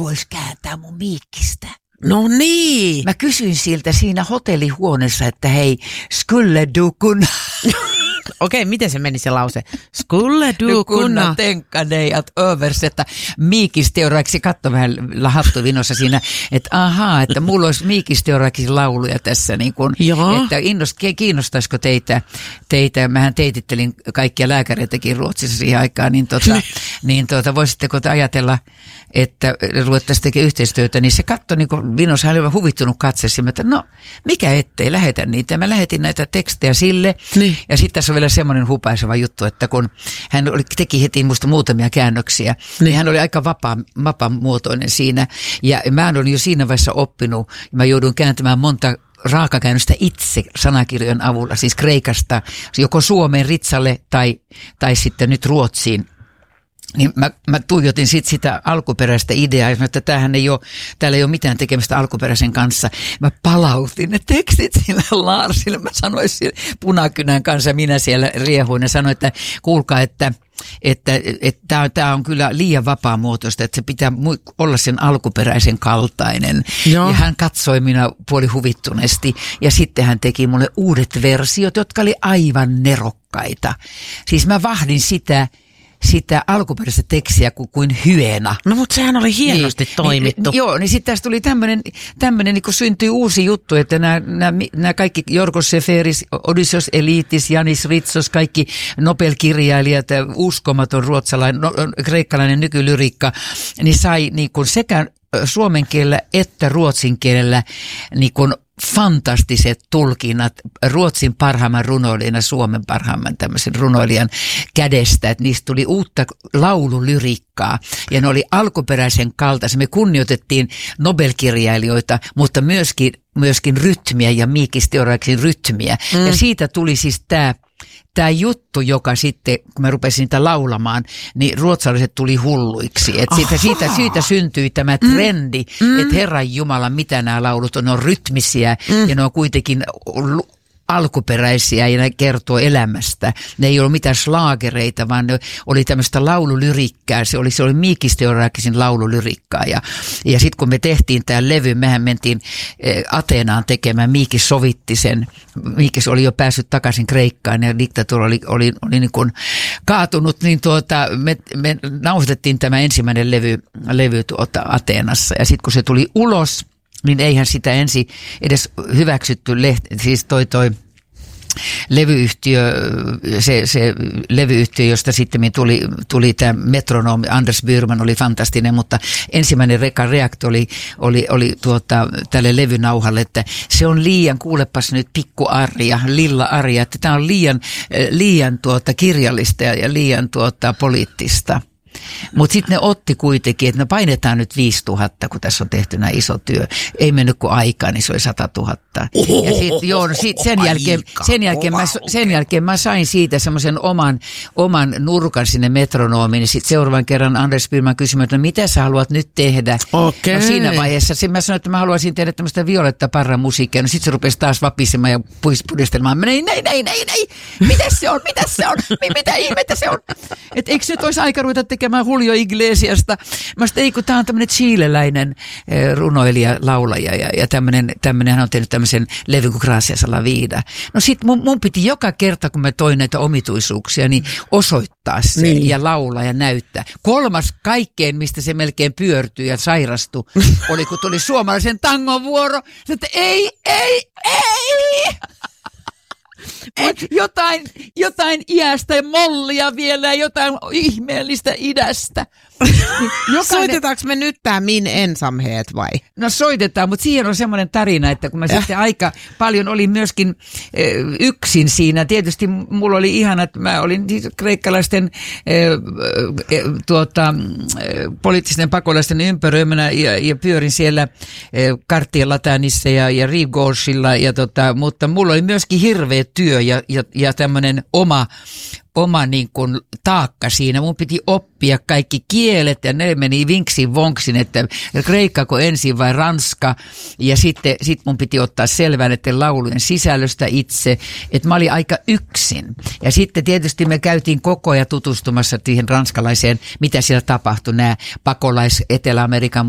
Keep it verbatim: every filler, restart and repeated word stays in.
vois kääntää mun miikkistä. No niin. Mä kysyin siltä siinä hotellihuoneessa, että hei, skulle du kunna... Okei, miten se meni se lause? Skulle du kunna tänka dig att översätta miikisteoraiksi. Katso vähän hattuvinossa siinä, että ahaa, että mulla olisi miikisteoraiksi lauluja tässä, niin kun, että innost, kiinnostaisiko teitä, teitä, mähän teitittelin kaikkia lääkäreitäkin Ruotsissa siihen aikaan, niin, tota, niin tota, voisitteko te ajatella, että ruvettaisiin tekemään yhteistyötä, niin se katsoi niin vinossa, hän oli huvittunut katseessa, että no, mikä ettei, lähetä niitä. Mä lähetin näitä tekstejä sille, niin. Ja sitten tässä on vielä semmoinen hupaiseva juttu, että kun hän oli, teki heti musta muutamia käännöksiä, niin, niin hän oli aika vapaa, vapaamuotoinen siinä, ja mä olin jo siinä vaiheessa oppinut, ja mä joudun kääntämään monta raakakäännöstä itse sanakirjojen avulla, siis kreikasta, joko Suomeen ritsalle tai, tai sitten nyt Ruotsiin. Niin mä, mä tuijotin sit sitä alkuperäistä ideaa ja sanoin, että tämähän ei ole, täällä ei ole mitään tekemistä alkuperäisen kanssa. Mä palautin ne tekstit sille Larsille. Mä sanoin sille punakynän kanssa, minä siellä riehuin ja sanoin, että kuulkaa, että että että tämä on kyllä liian vapaamuotoista, että se pitää olla sen alkuperäisen kaltainen. Joo. Ja hän katsoi minä puoli huvittuneesti ja sitten hän teki mulle uudet versiot, jotka oli aivan nerokkaita. Siis mä vahdin sitä sitä alkuperäistä tekstiä kuin, kuin hyena. No mutta sehän oli hienosti niin, toimittu. Niin, joo, niin sitten tästä tuli tämmöinen, tämmöinen niin kun syntyi uusi juttu, että nämä, nämä, nämä kaikki Jorgos Seferis, Odysseus Elitis, Janis Ritsos, kaikki Nobel-kirjailijat, uskomaton ruotsalainen, no, kreikkalainen nykylyriikka, niin sai niin kun sekä suomen kielellä että ruotsin kielellä niin kun fantastiset tulkinnat Ruotsin parhaimman runoilijan ja Suomen parhaimman tämmöisen runoilijan kädestä, että niistä tuli uutta laululyriikkaa ja ne oli alkuperäisen kaltaisia. Me kunnioitettiin Nobel-kirjailijoita, mutta myöskin, myöskin rytmiä ja miikisteoraksin rytmiä mm. ja siitä tuli siis tämä Tämä juttu, joka sitten, kun mä rupesin niitä laulamaan, niin ruotsalaiset tuli hulluiksi. Että siitä, siitä, siitä syntyi tämä trendi, mm. että Herran Jumala, mitä nämä laulut on, ne on rytmisiä mm. ja ne on kuitenkin alkuperäisiä ja ne kertoo elämästä. Ne ei ollut mitään slaagereita, vaan ne oli tämmöistä laululyrikkää. Se oli, se oli miikisteorakisin laululyriikkaa. Ja, ja sitten kun me tehtiin tämä levy, mehän mentiin eh, Ateenaan tekemään. Miikis sovitti sen. Miikis oli jo päässyt takaisin Kreikkaan ja diktatuuri oli, oli, oli niin kuin kaatunut. Niin tuota, me, me nauhoitettiin tämä ensimmäinen levy, levy tuota Ateenassa. Ja sitten kun se tuli ulos, niin eihän sitä ensin edes hyväksytty, lehti, siis toi toi levyyhtiö, se, se levyyhtiö, josta sitten tuli, tuli tämä metronomi, Anders Byrman oli fantastinen, mutta ensimmäinen rekan reaktio oli, oli, oli tuota, tälle levynauhalle, että se on liian, kuulepas nyt pikku Arja, Lilla Arja, että tämä on liian, liian tuota, kirjallista ja liian tuota, poliittista. Mutta sitten ne otti kuitenkin, että no painetaan nyt viisituhatta, kun tässä on tehty näin iso työ. Ei mennyt kuin aikaa, niin se oli sata tuhatta. Ja sit, joo, no sit sen, jälkeen, sen, jälkeen mä, sen jälkeen mä sain siitä semmoisen oman, oman nurkan sinne metronomiin. Ja sitten seuraavan kerran Anders Byrman kysyi, että no mitä sä haluat nyt tehdä? Okay. No siinä vaiheessa mä sanoin, että mä haluaisin tehdä tämmöistä Violetta Parran musiikkia. No sitten se rupesi taas vapisemaan ja pudistelemaan. Mä näin, näin, näin, näin, näin. Mitäs se on, mitäs se on, mitä ihmettä se on? Että eikö nyt olisi aika ruveta tekemään Julio Iglesiasta. Mä sanoin, ei kun tää on tämmöinen chileläinen eh, runoilija, laulaja ja, ja tämmöinen, tämmöinen, hän on tehnyt tämmöisen levyn kuin Gracias a la vida. No sit mun, mun piti joka kerta, kun mä toin näitä omituisuuksia, niin osoittaa se niin. Ja laulaa ja näyttää. Kolmas kaikkeen, mistä se melkein pyörtyi ja sairastui, oli kun tuli suomalaisen tangon vuoro. Että ei, ei, ei! Et jotain, jotain iästä ja mollia vielä ja jotain ihmeellistä idästä. Jokainen... Soitetaanko me nyt tää Min ensamhet vai? No soitetaan, mutta siihen on semmoinen tarina, että kun mä ja. sitten aika paljon olin myöskin äh, yksin siinä. Tietysti mulla oli ihana, että mä olin kreikkalaisten äh, äh, tuota, äh, poliittisten pakolaisten ympäröimänä ja, ja pyörin siellä äh, Karttien Latanissa ja, ja Rivgårdsilla, ja tota, mutta mulla oli myöskin hirveä työ ja, ja, ja tämmöinen oma oma niin kuin taakka siinä. Mun piti oppia kaikki kielet ja ne meni vinksin vonksin, että kreikkako ensin vai ranska. Ja sitten sit mun piti ottaa selvää näiden laulujen sisällöstä itse, että mä olin aika yksin. Ja sitten tietysti me käytiin koko ajan tutustumassa siihen ranskalaiseen, mitä siellä tapahtui, nämä pakolais Etelä-Amerikan